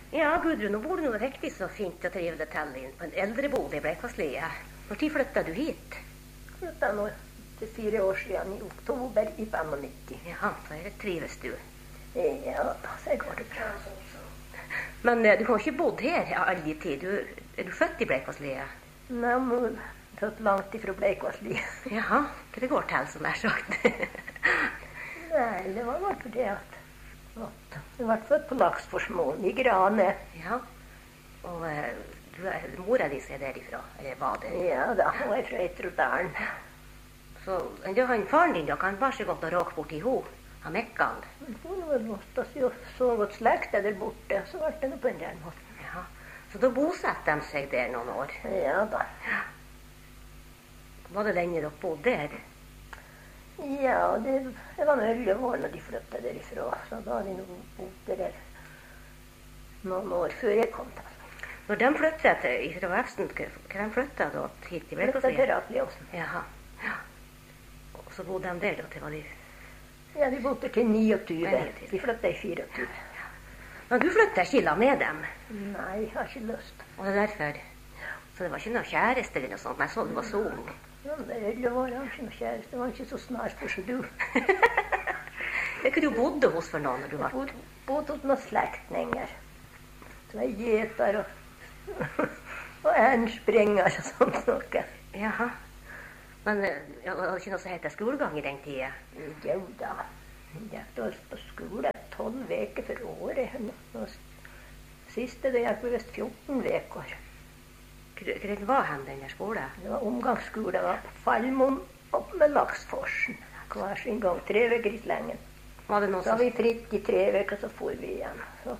Ja, Gudrun, nå bor du noe riktig så fint og trivelig til inn på en eldrebolig i Bleikvasslia. Når tid flyttet du hit? Flyttet nå til 4 år siden, i oktober i 95. Ja, så trives du. Ja, så går det bra. Men du har ikke bodd her all tid. Er du født i Bleikvasslia? Nei, men født langt ifra Bleikvasslia. Jaha, hva det går til, som er sagt. Nei, det var bare fordi at jeg ble født på Laksforsmoen i Grane. Ja, og mora di er derifra, eller var det? Ja da, hun er fra Etrodalen. Så han faren din, da, kan bare så godt å råke bort i ho, han Mekkan. Hun var måtte så godt slekta der borte, så ble det noe på en del måte. Ja, så da bosatte de seg der noen år? Ja da. Ja. Var det lenge dere bodde der? Ja, det var noe 11 år når de flyttet derifra, så da hadde de bodd der noen år før jeg kom til. Når de flyttet fra Vefsn, hva de flyttet da hit til Bleikvasslia? Flyttet til Ratliosen. Jaha, ja. Og så bodde de der da til var de? Ja, de bodde til 29. De flyttet i 24. Ja. Men du flyttet ikke la med dem? Nei, jeg har ikke lyst. Og det er derfor? Så det var ikke noe kjæreste eller noe sånt? Nei, så du var så ung? Ja, det er 11 år, jeg har ikke noe kjæreste. Det var ikke så snart for som du. Det kunne du bodde hos for noen når du var? Jeg bodde hos noen slektninger. Det var gjeter og ærnspringer og sånt noe. Jaha. Men det var ikke noe som heter skolegang i den tiden? Jo da. Jeg gikk på skole 12 veker for året. Siste det gikk visst 14 veker. Hva var hen den der skolen? Det var omgangsskole. Det var på Fallmoen opp med Laksforsen. Hver sin gang 3 veker i slengen. Var det noe så var vi fritt i 3 veker, så for vi igjen. Så.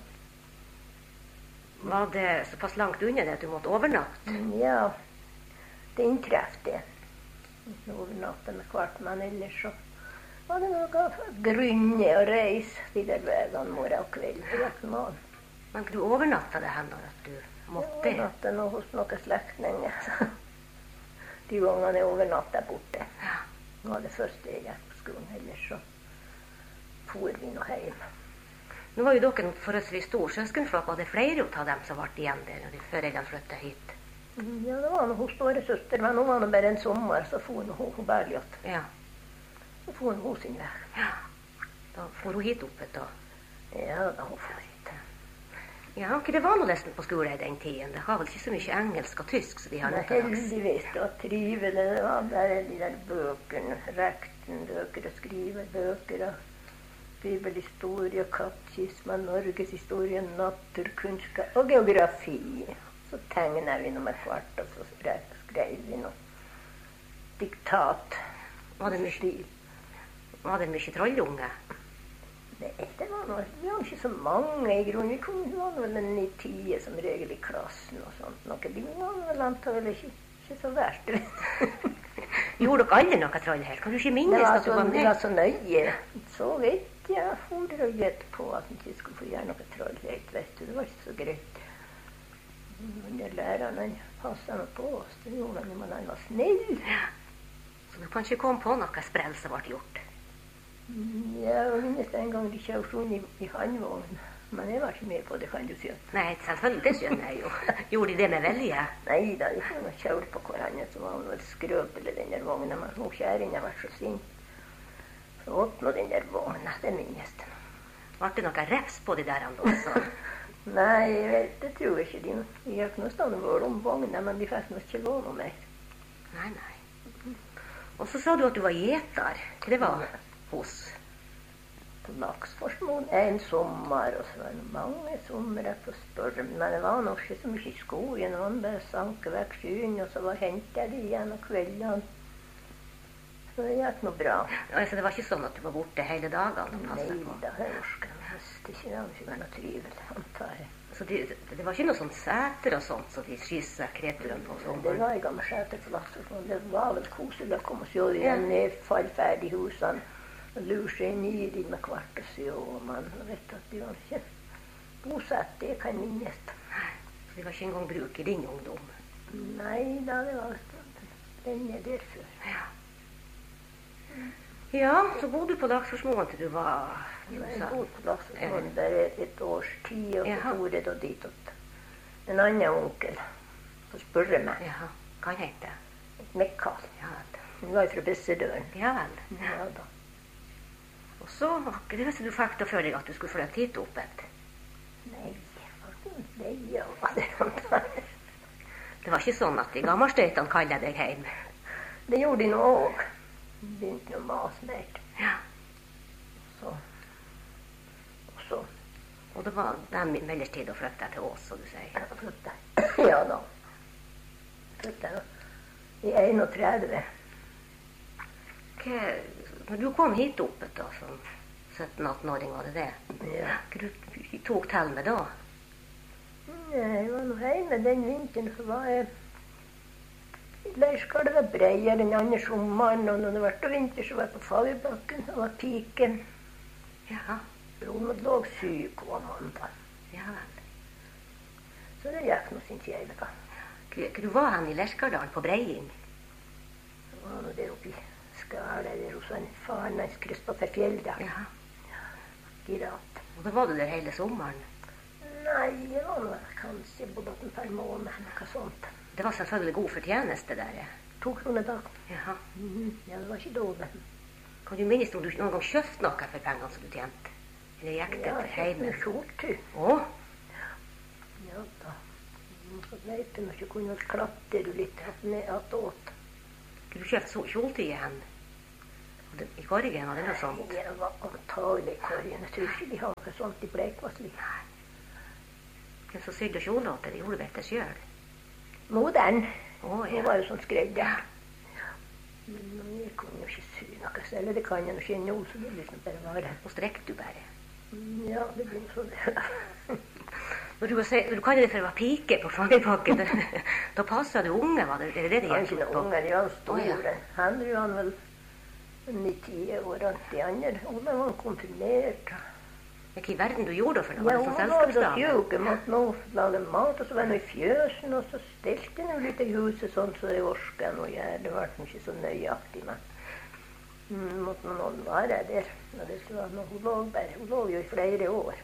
Var det såpass langt unna det at du måtte overnatte? Ja, det inntrefte. Overnatte med hvert, men ellers så var det noe grunne å reise de der veiene morgen og kveld. Men du overnatta det hen når du måtte? Jeg overnatta nå hos noen slektninger. De gangene jeg overnatta borte. Ja. Nå var det første jeg gikk på skolen, ellers så for vi nå hjem. Nå var jo dere en forholdsvis stor søskenflokk, og det er flere av dem som ble igjen der når de foreldrene flyttet hit. Ja, det var noe hos våre søster, men nå var det bare en sommer, så for hun Bergljot. Ja. Så for hun sin vei. Ja, da for hun hit oppe da. Ja, da hun for hit. Ja, ok, det var noe nesten på skolen i den tiden. Det har vel ikke så mye engelsk og tysk, så de har nødt til. Heldigvis, det var trivelig. Det var bare de der bøkene, rektenbøker og skrivebøker og bibelhistorie, katekisme, norgeshistorie, naturkunnskap og geografi. Så tegnet vi noe med hvert, og så skrev vi noe diktat. Var det mye trollunge? Nei, det var ikke så mange i grunnen. Vi var vel en 9-10 som regel i klassen og sånt. De var vel antagelig ikke så verst. Gjorde dere alle noe troll her? Kan du ikke minnes at du var med? Det var så nøye. Så vet jeg, for å gjette på at vi ikke skulle få gjøre noe troll. Vet du, det var ikke så greit. Men læreren, han passet noe på oss. Det gjorde han, men han var snill. Ja. Så du kan ikke komme på noe sprell som ble gjort? Ja, jeg minnes en gang de kjørte i handvognen. Men jeg var ikke med på det, kan du si. Nei, selvfølgelig, det skjønner jeg jo. Gjorde de det med vilje? Nei da, de kjørte på hverandre, så var hun vel skrøpelig, den der vognen. Men hun kjæringen var så sint. Så åpnet den der vognen, det minnes det. Var det noe refs på de der andre også? Nei, det tror jeg ikke. De gikk noe stående vår om vognen, men de fikk noe ikke lov om meg. Nei. Og så sa du at du var gjeter. Hva det var hos? På Laksforsmoen en sommer, og så var det mange somre på Spørre. Men det var nok ikke så mye i skogen. Man bare sank vekk skyen, og så hentet de igjen av kveldene. Så det gikk noe bra. Altså, det var ikke sånn at du var borte hele dagen? Nei da, jeg orsker helst ikke. Det var ikke noe trivelig, antar jeg. Så det var ikke noe sånn sæter og sånt, så de skysset kreturene på sommeren? Det var i gamle sæter på Laksforsmoen. Det var vel koselig å komme og se de nedfallferdige husene. Og lure seg inn i de med hvert og se, og man vet at de var ikke bosatt, det kan minnes. Så det var ikke engang bruk i din ungdom? Nei da, det var lenge der før. Ja. Ja, så bodde du på Laksforsmoen til du var... Jeg bodde på Laksforsmoen bare et års tid, og så for jeg da dit til en annen onkel og spurte meg. Jaha, hva heter det? Mikael. Ja, Han var fra Bessedøren. ja vel. Ja da. Og så var ikke det så du fikk da for deg at du skulle flytte hit opp et. Nei, ja, hva det var. Det var ikke sånn at de gammelstøytene kallet deg hjem. Det gjorde de nå òg. Begynte å mase mer. Ja. Så. Og så. Og det var dem i mellomtid å flytte til Ås, som du sier. Ja, flytte. Ja da. Flytte i 31. Når du kom hit opp da, som 17-18-åring, var det det? Ja. Hva du tok til med da? Jeg var nå hjemme den vinteren, så var jeg i leirskap. Det var breiere den andre sommeren, og når det ble vinter, så var jeg på Fagerbakken, og var piken. Ja. Hun lå syk og mandag. Ja vel. Så det gikk nå sin kjele gang. Hva du var han i Lerskardalen på Breiing? Så var nå der oppe i Skala, der hos en faren hans, Kristoffer Fjelldal. Ja. Akkurat. Og da var du der hele sommeren? Nei, det var nå kanskje både en par måneder, noe sånt. Det var selvfølgelig god fortjeneste der. 2 kroner dagen. Jaha. Ja, det var ikke dårlig. Kan du minnes om du noen gang kjøpte noe for pengene som du tjente? Eller gikk det til hjemme? Ja, skjorte. Å? Ja da. Så vet du, når du kunne klatre litt ned at åt. Du kjøpte kjoletøy igjen? I Korgen, var det noe sånt? Det var antagelig i Korgen. Jeg tror ikke de har noe sånt i Bleikvassli. Hvem som sydde kjoler til det? Gjorde du dette selv? Modern. Å, ja. Hun var jo sånn skredder. Men jeg kunne jo ikke sy noe selv. Det kan jeg jo ikke nå, så det liksom bare var det. Og strekte du bare? Ja, det blir så det. Når du kaller det for å være pike på Fagerbakken, da passet du unge, var det det det Han er gikk ikke ut på? noen unger, de var store. Å, ja. Han var han vel 9-10 år, de andre. Hun var konfirmert. Men hva i verden du gjorde da for noe? Ja, Var det hun sånn var da selskapsdame? kjøkken, måtte nå lage mat, og så var hun i fjøsen, og så stelte hun litt i huset sånn, så det orska noe gjøre. Det var ikke så nøyaktig, men måtte noen være der. Og det var noe, hun lå jo i flere år.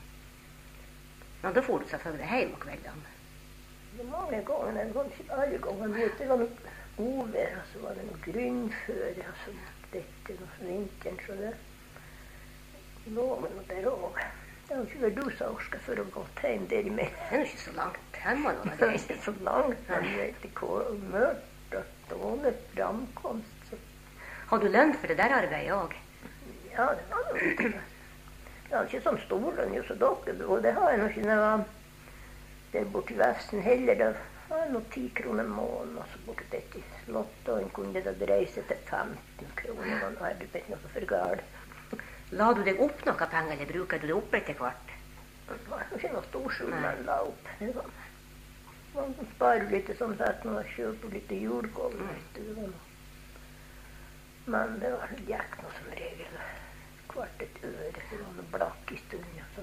Ja, da får du selvfølgelig hjem om kveldene. Det var mange ganger, det var ikke alle ganger. Det var noe godvær, og så var det noe grunnføre, og så dette noe vinteren, så det lå med noe der også. Det var ikke vel du som orska for å gå hjem der i meg. Det er jo ikke så langt. Her må Det du var ikke så langt, men det vet ikke hvor mørkt og dårlig framkomst. Så. Har du lønn for det der arbeidet også? Ja, det var noe ikke. Det var ikke sånn stor lønn, jo, så dere, og det har jeg nok ikke når jeg var der borte i Vesten heller. Det var noe 10 kroner måneden, og så borte dette i Slottet, og en kunne da reise til 15 kroner, og nå er det ikke noe for galt. La du deg opp noe penger, eller bruker du det opp etter hvert? Det var ikke noe stor sum man la opp. Det var, man sparer litt sånn at man kjøper litt jordgård, vet du. Det var noe. Men det var gikk noe som regel. Kvart et øre, det var noe blakk i stunden. Så.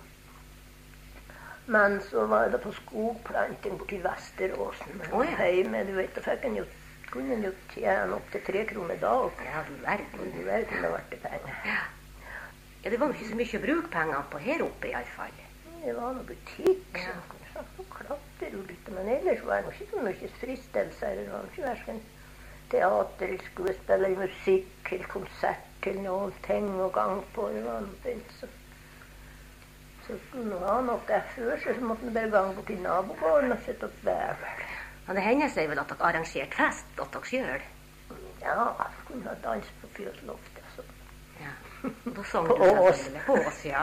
Men så var det på skogplanting borti Vesteråsen. Å, ja. Hjemme, du vet, da fikk en jo, kunne en jo tjene opp til 3 kroner dag. Ja, du verden. Du vet om det ble penger. Ja, det var jo ikke så mye å bruke penger på her oppe i alle fall. Det var noe butikk, Ja. så klapper jo litt, men ellers var det ikke så mye fristelser. Det var ikke hverken teater, eller skuespill, eller musikk, eller konsert, eller noen ting å gang på. Det var noe fint, så skulle man ha noe før, så måtte man bare gang bort til nabogården og sette opp vevel. Ja, det hender seg vel at dere arrangerte fest, at dere gjør. Ja, så kunne ha dans på fjøsloftet. Så. Ja, da sang På du Ås. selvfølgelig på Ås, ja.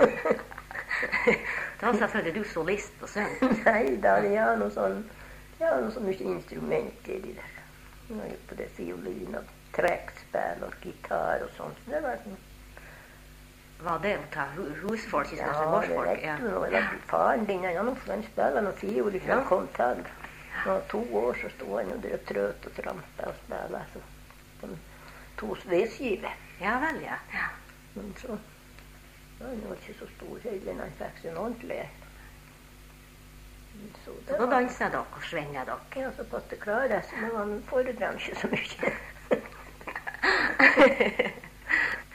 Da var selvfølgelig du solist og søng. Nei, da det er noe sånn, ja, noe sånn mye instrumenter i det der. Nå er jo på det fiolin og trekkspill og gitar og sånt. Det var noe. Var det å ta husfolk i stedet Ja, for det gårdsfolk? vet du nå. Det var faren din, han spiller noe fiol fra Ja. kom til. Når han var 2 år, så stod han jo der og trøt og trampet og spillet. Så de 2 vedskiver. Ja vel, ja. Ja. Men så var han jo ikke så stor heller når han fikk seg en ordentlig. Så Så da danset dere og svinget dere. Ja, så pass det klare, så men han foredrar ikke så mye.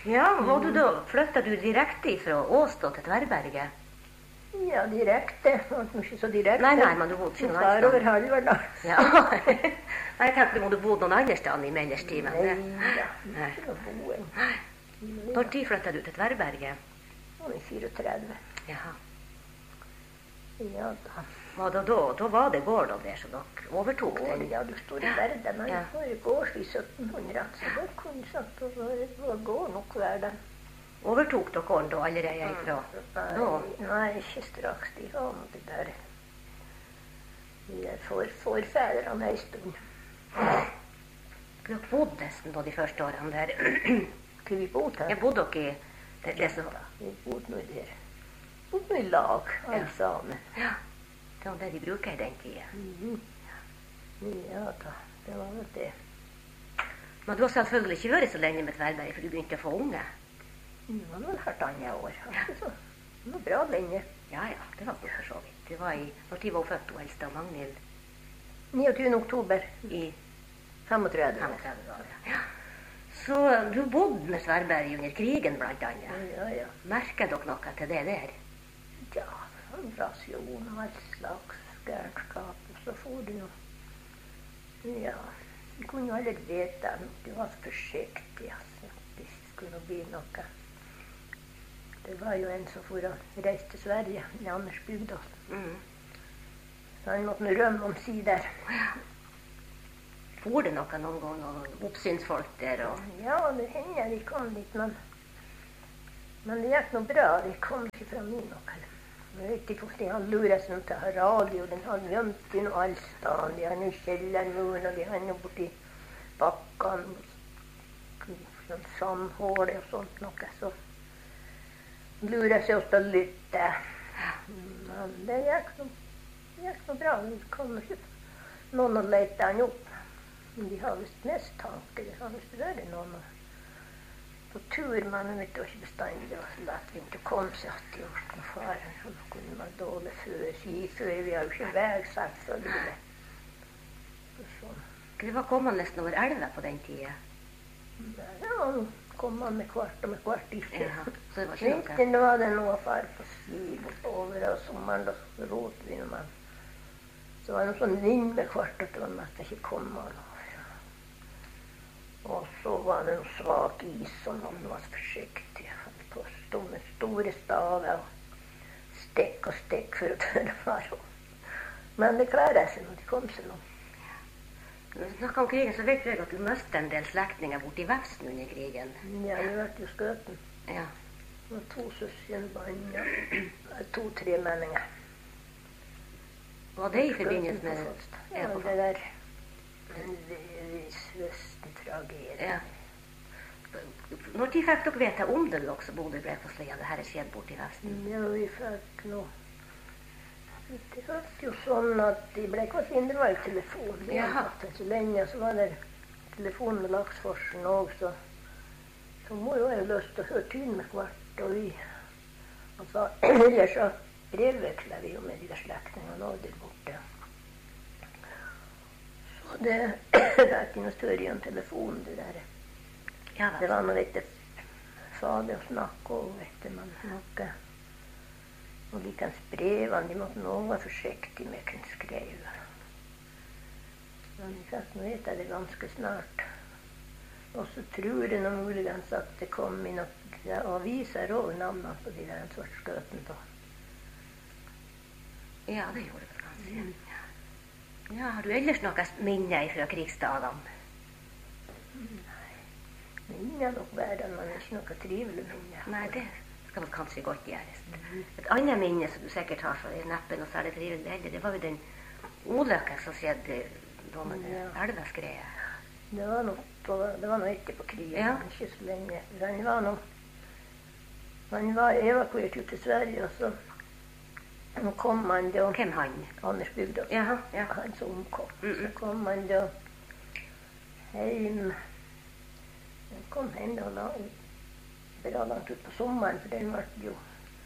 Ja, og da flyttet du direkte fra Åstå til Tverrberget? Ja, direkte. Ikke så direkte. Nei, men du bodde ikke noe annet over halva da. Ja. Nei, jeg tenkte du bodde noen andre sted i mellerstimen. Nei, ikke noe boen. Når tid flyttet du til Tverrberget? I 34. Jaha. Ja da. Da var det gård og der, så dere overtok den? Ja, du står i verden. Men det var gård i 1700, så da kunne jeg sagt at det var gård nok hver dag. Overtok dere gården da allerede ifra? Nei, ikke straks. De har det der. De der forfedrene en stund. Dere bodde nesten da de første årene der. Skulle vi bodde her? Jeg bodde dere i det som... Vi bodde nå der. Bodde nå i lag, alle sammen. Ja, det var det de bruker i den tiden. Ja da, det var vel det. Men du har selvfølgelig ikke vært så lenge med Tverrberget, for du begynte å få unge. Det var vel halvannet år. Det var bra lenge. Ja, det var for så vidt. Det var når de var født, og eldste av Magnhild. 29. oktober i 35. Ja. Så du bodde med Tverrberget under krigen, blant annet. Ja. Merker dere noe til det der? Ja, rasjon og all slags gærenskap. Og så får du noe. Ja, vi kunne jo aldri vite at du var forsiktig, altså. Hvis det skulle bli noe. Det var jo en som reiste til Sverige, i Anders Bygdal. Så han måtte rømme om sider. For det noen gang, noen oppsynsfolk der? Ja, det hender de kom dit, men det gikk noe bra. De kom ikke fra min noe. Jeg vet ikke hvorfor han lurer seg til å ha radio. Den har gjemt i noe allsted. De har noe kjellermuren, og de har noe borti bakken, sånn sandhål og sånt noe. Så lurer seg også til å lytte. Men det gikk noe bra. Det kom ikke noen og lette han opp. Men de har visst mistanke. Det har visst vært noen på tur, men jeg vet ikke bestandig. Det var så lett vi ikke kom seg at de gjort noe fare. Så kunne man dårlig før. Vi har jo ikke vei, selvfølgelig. Det var kommet nesten over elva på den tiden? Ja, kom man med kvart ifra. Ja, så det var ikke noe? Vinteren var det noe far på ski over, og sommeren da råd vi når man. Så var det noe sånn vind med kvart at det var nesten ikke kommet. Og så var det noe svak is, og noen var forsiktig. På store staver, og stekk for å tørre fare. Men det klarer seg når de kom seg nå. Når vi snakker om krigen, så vet jeg at du møtte en del slektninger borte i Vefsn under krigen. Ja, vi ble jo skøten. Ja. Det var 2 søskenbarn, ja. 2-3 menninger. Var det i forbindelse med... Ja, det der... Vesten-tragedie. Ja. Når de fikk dere vite om det også, bodde i Brekåslia, det her er skjedd borte i Vefsn? Ja, vi fikk noe. Det hørte jo sånn at i Brekåslia, det var jo telefon. Ja. Så lenge så var det telefon med Laksforsen også. Så må jo ha lyst til å høre tyn med kvart, og vi. Altså, ellers så brevveksler vi jo med de der slektningene og der borte. Så det er ikke noe større enn telefon, det der. Ja, det var noe litt farlig å snakke om, vet du, men noe. Og likens brevene, de måtte noen være forsiktige med hvem skrev. Men vi fikk nå vite det ganske snart. Og så tror jeg noe muligens at det kom i noen aviser over navnene på de der svartskøtene da. Ja, det gjorde det kanskje. Ja, har du ellers noen minner fra krigsdagene? Nei, minner nok verden, men ikke noe trivelig minner. Nei, det skal vel kanskje godt gjøres. Et annet minne som du sikkert har, så er neppe noe særlig trivelig heller, det var jo den ulykken som skjedde da med elveskredet. Det var noe ikke på krigen, ikke så lenge. Han var evakuert ut til Sverige, og så kom han da. Hvem han? Anders Bygdal. Ja. Han som omkom. Så kom han da hjem. Han kom hjem da bra langt ut på sommeren, for den ble jo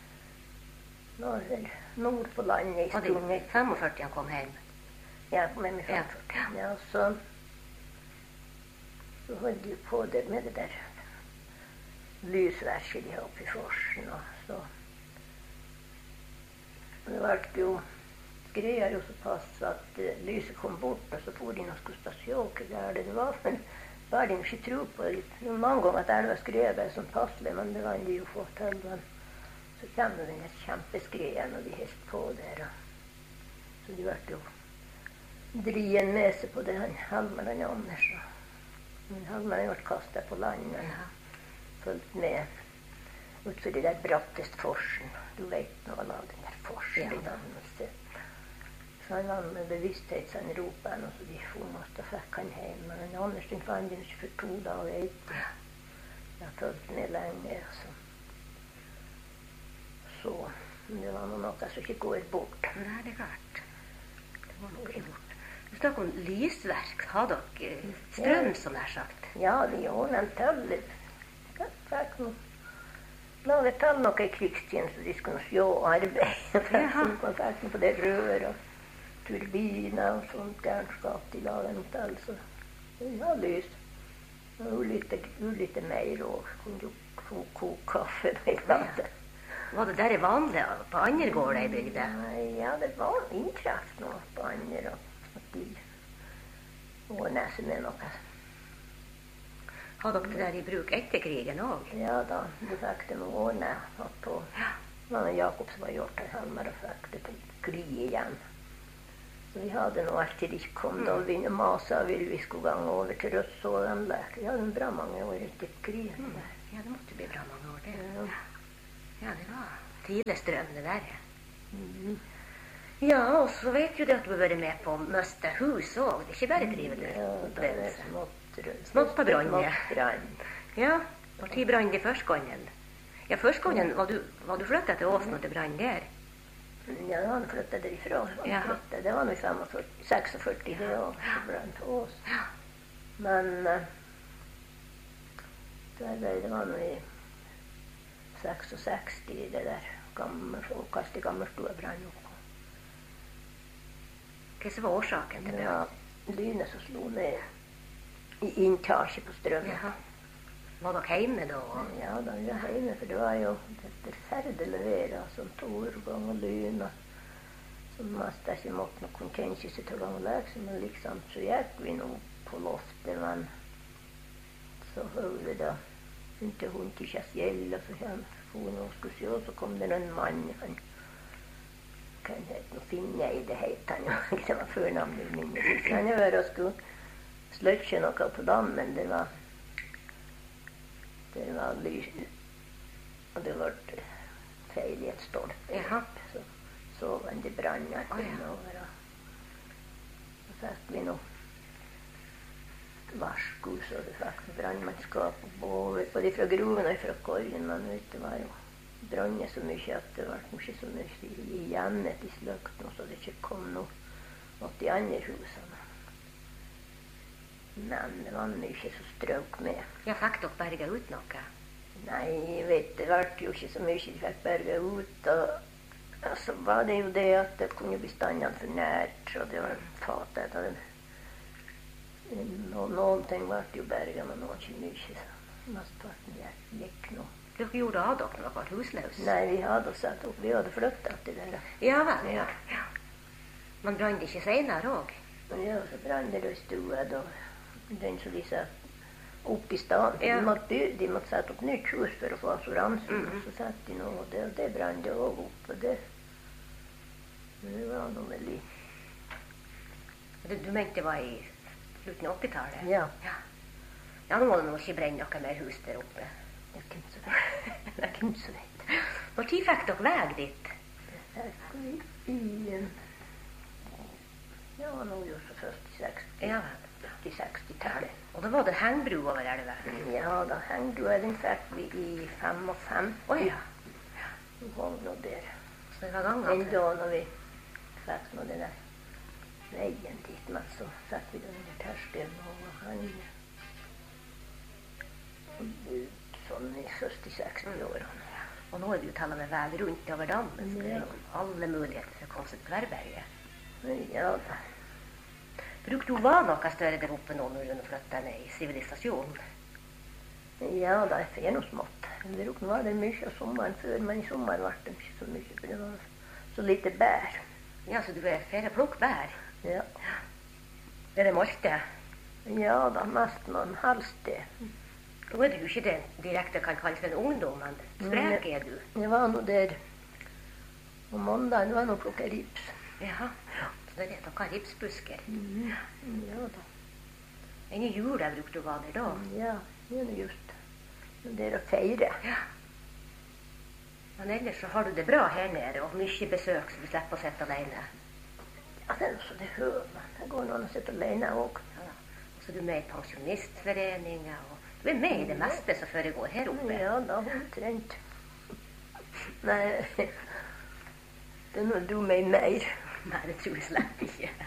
nord på landet i stund. Var det 45 han kom hjem? Ja, kom hjem i 45. Ja, så holdt de på det med det der lysverket de har oppe i forsen. Og så. Det ble jo greier jo såpass at lyset kom bort, og så for de og skulle se hva det var. Men var de ikke tro på det. Mange ganger at det var skrevet som passelig, men det var de jo fått til. Men så kommer den kjempeskreien, og de helt på der. Så de ble jo drien med seg på det, han Halmar og Anders. Halmar ble kastet på landet, fulgt med utfor de der brattest forsen. Du vet nå hva den der forsen i dannelse. Så han var med bevissthet, så han ropet han, og så de for oss, da fikk han hjem. Men Anders den fant den ikke for 2 dager etter. Jeg fulgte med lenge, så det var noe som ikke går bort. Nei, det er klart. Det var noe ikke bort. Du snakker om lysverk. Har dere strøm, som det er sagt? Ja, vi ordnet til. Fikk noe. Laget til noe i krigstiden, så de skulle se arbeid. Fikk noe på det rør og turbiner og sånt gærnskap de laget noe til. Så vi har lys. Og litt mer og kunne koke kaffe i landet. Var det der vanlig på andre gårder i bygda? Ja, det var innkraft nå på andre. At de ordnet seg med noe. Har dere det der i bruk etter krigen også? Ja da, det fikk de ordnet på. Det var Jakob som var gjort til Halmar og fikk det til kli igjen. Så vi hadde nå alltid de kom da og begynte masa ville vi skulle gange over til Rødsålanlegg. Vi hadde bra mange år etter krigen der. Ja, det måtte bli bra mange år det. Ja, det var tidlig strøm, det der. Ja, og så vet jo det at du har vært med på å miste hus også. Det er ikke bare trivelig. Ja, det er smått på brann. Ja, og tid brann det første gangen. Ja, første gangen var du flyttet til Åsen og til brann der? Ja, han flyttet derifra. Det var nå i 46 det år, så brann til Ås. Men det var nå i 66, det der folk alltid gammelstua brann opp. Hva som var årsaken til det? Ja, lynet som slo ned i inntaket på strømmen. Ja. Var dere hjemme da? Ja, da var jeg hjemme, for det var jo et ferdelig vær, som tårgang og lyn, som mest ikke måtte noe kunne tenke seg til å gang og legge, men liksom så gikk vi nå på loftet, men så høyde vi da. Inte hon till Kjell och så han for och skulle se och så kom det en man han kan inte finna i det heter han det var förnamnet min han var och skulle slutcha något på dammen det var lys och det var fel i ett stolpe så var det brann över och så fick vi nog varskos og det fikk brannmannskap både fra groven og fra korgen, men det var jo brannet så mye at det var ikke så mye igjen etter sløkt, så det ikke kom noe mot de andre husene. Men det var mye som strøk med. Ja, fikk dere berget ut noe? Nei, jeg vet, det var jo ikke så mye de fikk berget ut, og så var det jo det at det kunne bli standet for nært, og det var fatet av det. Noen ting var jo berget, men noen ikke mye. Mestparten gikk nå. Dere gjorde av dere når dere var husløs? Nei, vi hadde satt opp. Vi hadde flyttet til det der. Ja vel, ja. Men brann det ikke senere også? Ja, så brann det i stua da. Den som de satt opp i stedet. Ja. De måtte sette opp nytt hus for å få assuransen. Så satt de noe, og det brann det også opp. Og det var noe veldig. Du mente det var i slutten av 80-tallet? Ja. Ja, nå må det ikke brenne noe mer hus der oppe. Det er ikke så vet. Hvor tid fikk dere vei dit? Det fikk vi i... Ja, nå jo så først i 60-tallet. Og da var det hengbru over elven? Ja, da hengbrua den fikk vi i 55. Åja. Vi hang nå der. Så det var gangen? Enda når vi fikk nå det der veien dit, men så fikk vi den der terskelen og han sånn i 60-60 år. Og nå er det jo tallet med vel rundt over dammen, så det er jo alle muligheter for å komme seg til Tverrberget. Ja da. Brukte du var noe større der oppe nå når du flyttet ned i sivilisasjonen? Ja, det er noe smått. Det var det mye av sommeren før, men i sommer var det ikke så mye, for det var så lite bær. Ja, så du er ferdig å plukke bær? Ja. Er det molte? Ja, da mest man helst det. Da er du ikke det direkte kan kalles for en ungdom, men sprek er du. Jeg var nå der, og mandagen var nå plukke rips. Jaha, så det er dere ripsbusker. Ja da. Enn i jula brukte du være der da? Ja, det er just det er å feire. Ja. Men ellers så har du det bra her nede, og mye besøk, så du slipper å sitte alene. Ja, det er også det hører man. Det går noen å sitte alene også. Ja, og så er du med i pensjonistforeninger, og du er med i det meste som foregår her oppe. Ja, da omtrent. Nei, det er noe du med mer. Nei, det tror jeg slett ikke.